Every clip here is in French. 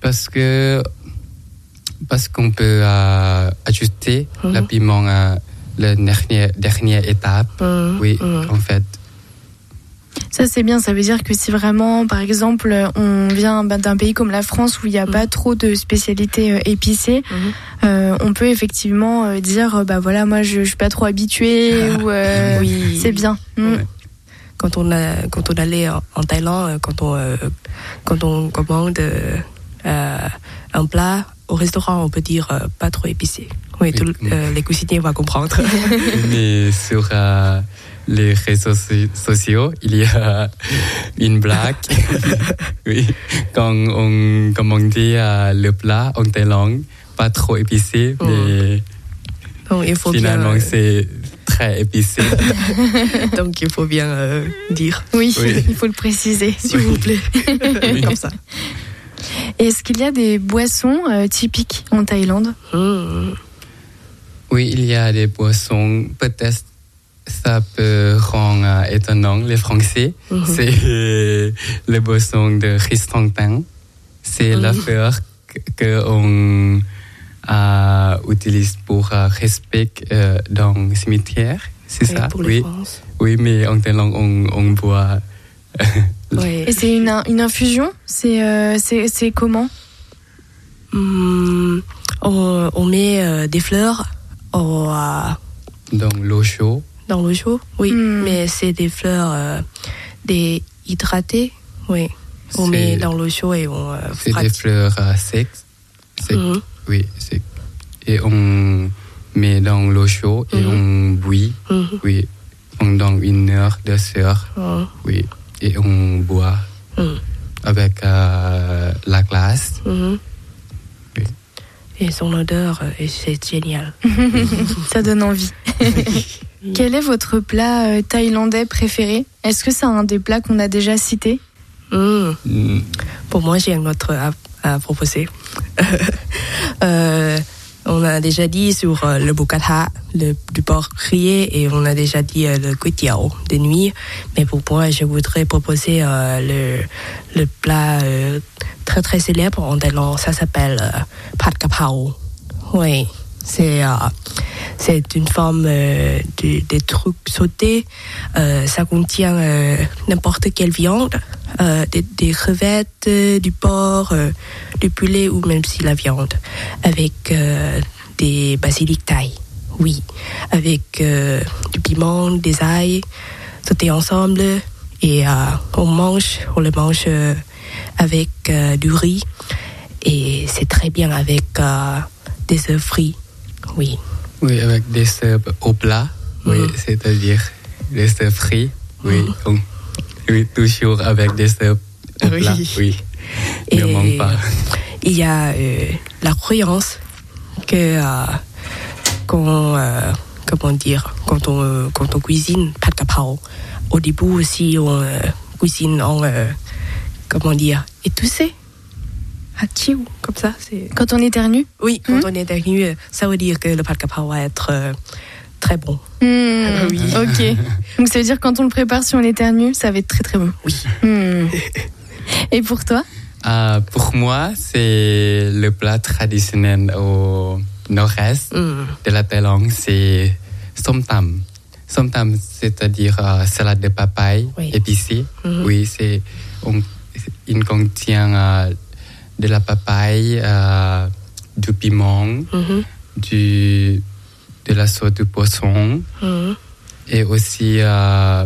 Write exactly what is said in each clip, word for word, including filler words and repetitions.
Parce que parce qu'on peut euh, ajuster mm-hmm. le piment à la dernière, dernière étape. Mm-hmm. Oui, mm-hmm. en fait. Ça, c'est bien. Ça veut dire que si vraiment, par exemple, on vient d'un pays comme la France où il n'y a mmh. pas trop de spécialités euh, épicées, mmh. euh, on peut effectivement euh, dire, bah voilà, moi, je ne suis pas trop habituée ou euh, oui. c'est bien. Mmh. Ouais. Quand on a, quand on allait en, en Thaïlande, quand on, euh, quand on commande euh, un plat au restaurant, on peut dire euh, pas trop épicé. Oui, oui. Tout, euh, les cuisiniers vont comprendre. Mais sur euh, les réseaux sociaux, il y a une blague. Oui, quand on commandait euh, le plat en Thaïlande, pas trop épicé, oh. mais Donc, il faut finalement bien, euh... c'est très épicé. Donc il faut bien euh, dire. Oui, oui, il faut le préciser, s'il oui. vous plaît. Oui. Comme ça. Est-ce qu'il y a des boissons euh, typiques en Thaïlande? mmh. Oui, il y a des boissons. Peut-être ça peut rendre euh, étonnant les Français. Mmh. C'est euh, les boissons de Ristang. C'est mmh. la fleur qu'on euh, utilise pour euh, respecter euh, dans le cimetière. C'est oui, ça? Pour oui. Les France. Oui, mais en Thaïlande, on, on boit. Oui. Et c'est une, une infusion? C'est, euh, c'est, c'est comment? Mmh, on, on met euh, des fleurs au, euh, dans l'eau chaude. Dans l'eau chaude, oui. Mmh. Mais c'est des fleurs euh, des hydratées, oui. On c'est, met dans l'eau chaude et on. Euh, c'est des fleurs euh, secs. Sec, mmh. Oui, sec. Et on met dans l'eau chaude et mmh. on bouillit. Mmh. Oui. Pendant une heure, deux heures. Mmh. Oui. Et on boit mmh. avec euh, la glace. Mmh. Oui. Et son odeur, c'est génial. Ça donne envie. Quel est votre plat euh, thaïlandais préféré? Est-ce que c'est un des plats qu'on a déjà cités? mmh. Mmh. Pour moi, j'ai un autre à, à proposer. euh, On a déjà dit sur euh, le bukata, le, du porc grillé, et on a déjà dit euh, le kway teow de nuit. Mais pour moi, je voudrais proposer euh, le, le plat euh, très très célèbre en Thaïlande. Ça s'appelle euh, pad kapao. Oui, c'est, euh, c'est une forme euh, de, de trucs sautés. Euh, ça contient euh, n'importe quelle viande. Euh, des, des crevettes, euh, du porc, euh, du poulet ou même si la viande, avec euh, des basilic thaï, oui, avec euh, du piment, des ail, sauté ensemble et euh, on mange, on le mange euh, avec euh, du riz et c'est très bien avec euh, des œufs frits, oui. Oui, avec des œufs au plat, mm. oui, c'est-à-dire des œufs frits, oui. Mm. On... Oui, toujours avec des œufs au oui. plat, oui. Et ne manque pas. Il y a euh, la croyance que euh, quand, euh, comment dire, quand on, euh, quand on cuisine pad kapao, au début aussi on euh, cuisine en, euh, comment dire, étoussé. Hachiu, comme ça. C'est... Quand on éternue? Oui, quand mmh. on éternue, ça veut dire que le pad kapao va être... Euh, très bon. Mmh, oui. Ok. Donc ça veut dire que quand on le prépare, si on éternue, ça va être très très bon. Oui. Mmh. Et pour toi? euh, Pour moi, c'est le plat traditionnel au nord-est mmh. de la Thaïlande, c'est som tam. Som tam, c'est-à-dire euh, salade de papaye oui. épicée. Mmh. Oui, c'est on, il contient euh, de la papaye, euh, du piment, mmh. du de la sauce de poisson mmh. et aussi euh,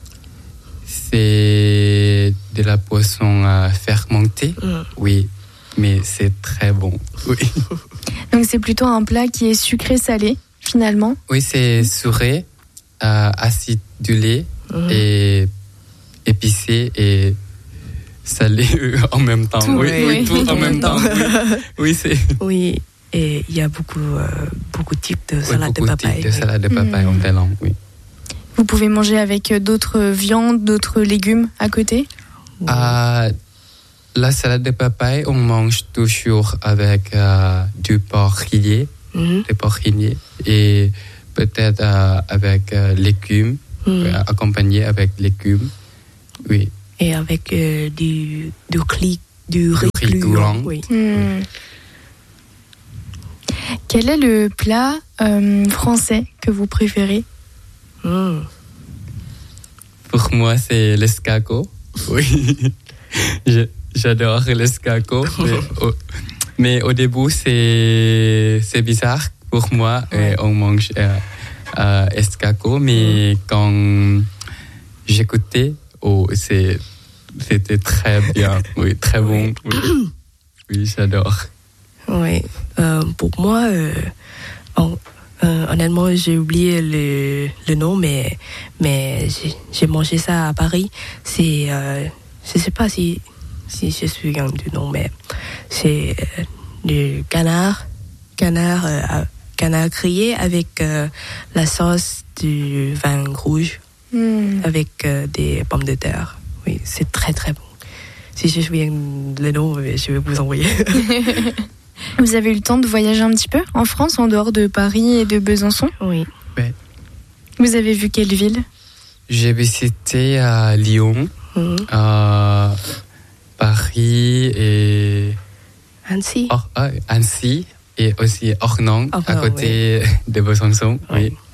c'est de la poisson euh, fermentée mmh. oui, mais c'est très bon. Oui. Donc c'est plutôt un plat qui est sucré salé finalement? Oui, c'est sucré, euh, acidulé mmh. et épicé et salé en même temps. Tout, oui, oui, oui, tout en même temps. Oui, oui c'est. Oui. Et il y a beaucoup, euh, beaucoup de types de salade oui, de papaye. Beaucoup de types de salade de papaye mmh. en Thaïlande, oui. Vous pouvez manger avec d'autres viandes, d'autres légumes à côté? euh, La salade de papaye, on mange toujours avec euh, du porc grillé, mmh. du porc grillé, et peut-être euh, avec euh, légumes, mmh. euh, accompagné avec légumes, oui. Et avec euh, du, du, cli, du riz, riz gluant. Oui. Hmm. Quel est le plat euh, français que vous préférez? Mm. Pour moi, c'est l'escargot. Oui. Je, j'adore l'escargot. mais, au, mais au début, c'est, c'est bizarre pour moi. Ouais. Et on mange euh, euh, escargot, mais mm. quand j'écoutais, oh, c'est, c'était très bien. Oui, très bon. Oui, oui j'adore. Oui. Euh, pour moi, euh, en, euh, honnêtement, j'ai oublié le, le nom, mais, mais j'ai, j'ai mangé ça à Paris. C'est, euh, je ne sais pas si, si je suis souviens du nom, mais c'est euh, du canard, canard, euh, canard grillé avec euh, la sauce du vin rouge, mm. avec euh, des pommes de terre. Oui, c'est très très bon. Si je me souviens le nom, je vais vous envoyer. Vous avez eu le temps de voyager un petit peu en France, en dehors de Paris et de Besançon? Oui. Ouais. Vous avez vu quelle ville? J'ai visité à Lyon, mmh. à Paris et Annecy. Or, ah, Annecy et aussi Ornans, oh, à côté oui. de Besançon. Oui. Oui.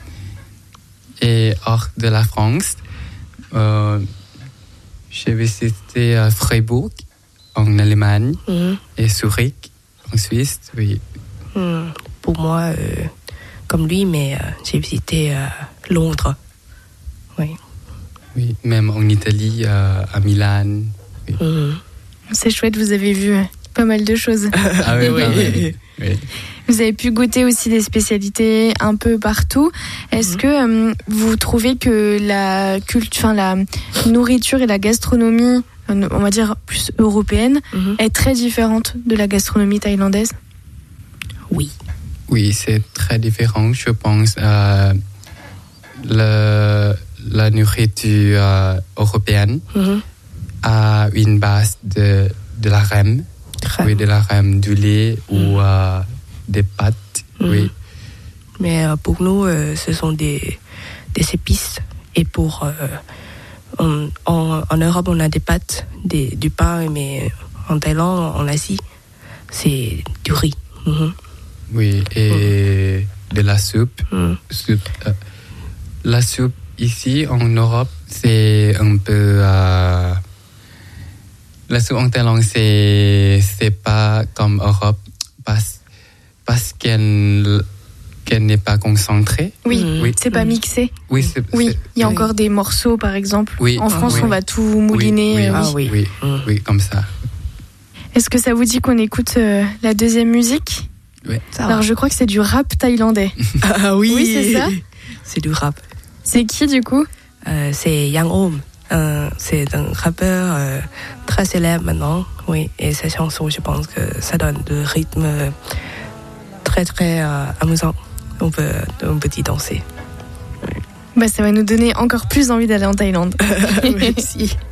Et hors de la France, euh, j'ai visité à Freiburg, en Allemagne, mmh. et Zurich, en Suisse, oui. Mmh. Pour moi, euh, comme lui, mais euh, j'ai visité euh, Londres. Oui. Oui, même en Italie, euh, à Milan. Oui. Mmh. C'est chouette, vous avez vu pas mal de choses. Ah oui, oui, oui, oui. Vous avez pu goûter aussi des spécialités un peu partout. Est-ce mmh. que euh, vous trouvez que la culture, enfin la nourriture et la gastronomie, on va dire plus européenne, mmh. est très différente de la gastronomie thaïlandaise? Oui. Oui, c'est très différent, je pense. Euh, le, la nourriture euh, européenne mmh. a une base de, de la crème, oui, de la crème, du lait mmh. ou euh, des pâtes. Mmh. Oui. Mais euh, pour nous, euh, ce sont des, des épices. Et pour... Euh, On, en, en Europe, on a des pâtes, des, du pain, mais en Thaïlande, en Asie, c'est du riz. Mm-hmm. Oui, et mm. de la soupe. Mm. soupe euh, la soupe ici, en Europe, c'est un peu... Euh, la soupe en Thaïlande, c'est, c'est pas comme Europe, parce, parce qu'elle... qu'elle n'est pas concentrée. Oui, mmh. oui. c'est pas mixé. Oui, c'est, oui. c'est, il y a oui. encore des morceaux, par exemple. Oui. En France, oui. on va tout mouliner. Oui, oui, euh, ah, oui. Oui. Mmh. oui, comme ça. Est-ce que ça vous dit qu'on écoute euh, la deuxième musique? Oui. Ça Alors, va. Je crois que c'est du rap thaïlandais. Ah oui. Oui, c'est ça. C'est du rap. C'est qui, du coup? euh, C'est Yang Om. Euh, c'est un rappeur euh, très célèbre maintenant. Oui. Et sa chanson, je pense que ça donne le rythme très, très euh, amusant. On peut, on peut y danser. Bah, ça va nous donner encore plus envie d'aller en Thaïlande. Merci.